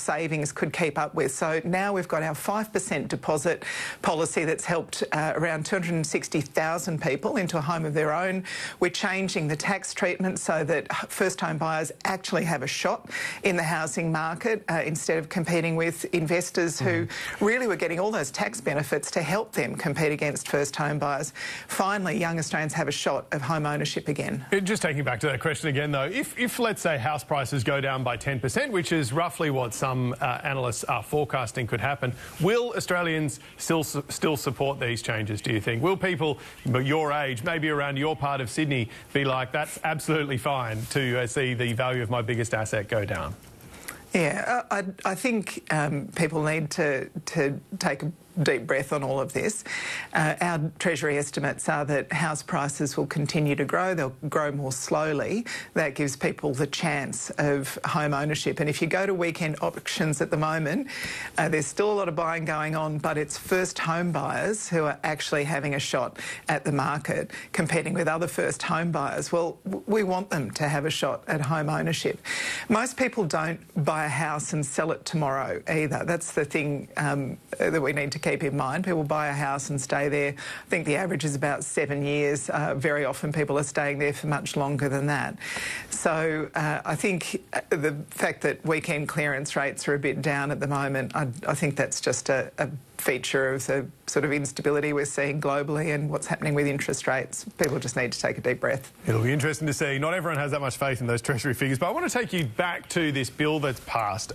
savings could keep up with. So now we've got our 5% deposit policy that's helped around 260,000 people into a home of their own. We're changing the tax treatment so that first home buyers actually have a shot in the housing market instead of competing with investors who really were getting all those tax benefits to help them compete against first home buyers. Finally, young Australians have a shot of home ownership again. Just taking back to that question again, though, if let's say house prices go down by 10%, which is roughly what some analysts are forecasting could happen, will Australians still support these changes, do you think? Will people your age, maybe around your part of Sydney, be like, that's absolutely fine to see the value of my biggest asset go down? Yeah, I think people need to take a deep breath on all of this. Our Treasury estimates are that house prices will continue to grow. They'll grow more slowly. That gives people the chance of home ownership. And if you go to weekend auctions at the moment, there's still a lot of buying going on, but it's first home buyers who are actually having a shot at the market, competing with other first home buyers. Well, we want them to have a shot at home ownership. Most people don't buy a house and sell it tomorrow either. That's the thing that we need to keep in mind. People buy a house and stay there. I think the average is about 7 years. Very often people are staying there for much longer than that. So I think the fact that weekend clearance rates are a bit down at the moment, I think that's just a feature of the sort of instability we're seeing globally and what's happening with interest rates. People just need to take a deep breath. It'll be interesting to see. Not everyone has that much faith in those Treasury figures, but I want to take you back to this bill that's passed.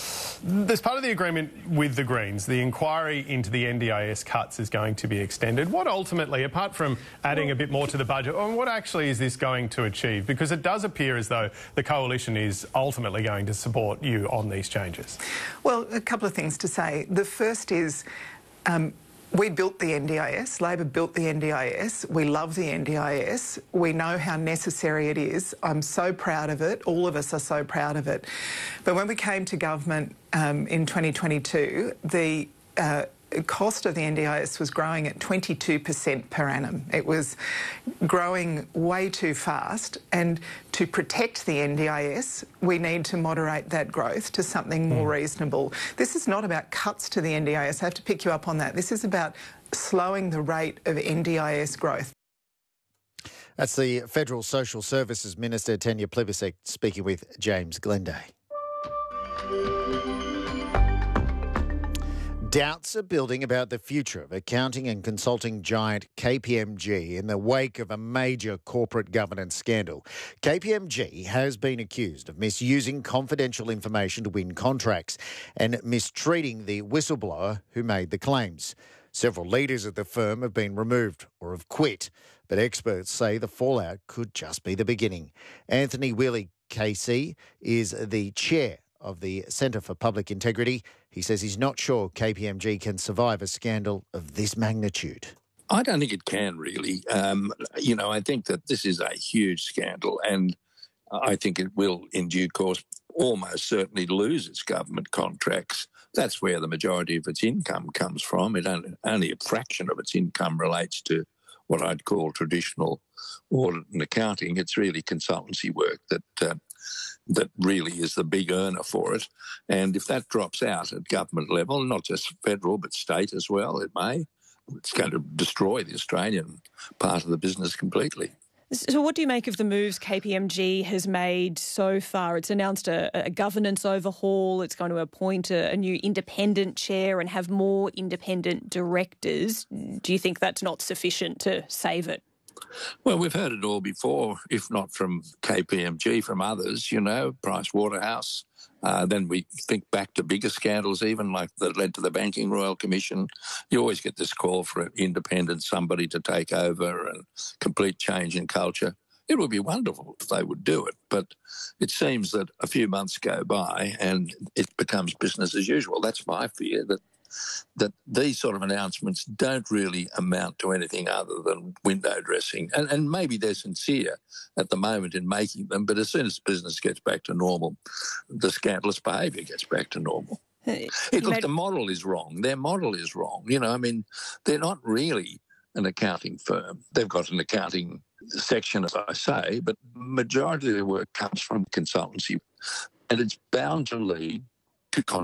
As part of the agreement with the Greens, the inquiry into the NDIS cuts is going to be extended. What ultimately, apart from adding a bit more to the budget, what actually is this going to achieve? Because it does appear as though the coalition is ultimately going to support you on these changes. Well, a couple of things to say. The first is we built the NDIS. Labor built the NDIS. We love the NDIS. We know how necessary it is. I'm so proud of it. All of us are so proud of it. But when we came to government in 2022, the cost of the NDIS was growing at 22% per annum. It was growing way too fast, and to protect the NDIS, we need to moderate that growth to something more reasonable. This is not about cuts to the NDIS. I have to pick you up on that. This is about slowing the rate of NDIS growth. That's the Federal Social Services Minister, Tanya Plibersek, speaking with James Glenday. Doubts are building about the future of accounting and consulting giant KPMG in the wake of a major corporate governance scandal. KPMG has been accused of misusing confidential information to win contracts and mistreating the whistleblower who made the claims. Several leaders of the firm have been removed or have quit, but experts say the fallout could just be the beginning. Anthony Whealy-Casey is the chair of the Centre for Public Integrity. He says he's not sure KPMG can survive a scandal of this magnitude. I don't think it can really. I think that this is a huge scandal, and I think it will, in due course, almost certainly lose its government contracts. That's where the majority of its income comes from. Only a fraction of its income relates to what I'd call traditional audit and accounting. It's really consultancy work that really is the big earner for it. And if that drops out at government level, not just federal but state as well, it's going to destroy the Australian part of the business completely. So what do you make of the moves KPMG has made so far? It's announced a governance overhaul. It's going to appoint a new independent chair and have more independent directors. Do you think that's not sufficient to save it? Well, we've heard it all before, if not from KPMG, from others, Price Waterhouse. Then we think back to bigger scandals, even like that led to the Banking Royal Commission. You always get this call for an independent somebody to take over and complete change in culture. It would be wonderful if they would do it, but it seems that a few months go by and it becomes business as usual. That's my fear, that these sort of announcements don't really amount to anything other than window dressing. And maybe they're sincere at the moment in making them, but as soon as business gets back to normal, the scandalous behaviour gets back to normal. Look, the model is wrong. Their model is wrong. They're not really an accounting firm. They've got an accounting section, as I say, but the majority of their work comes from consultancy, and it's bound to lead to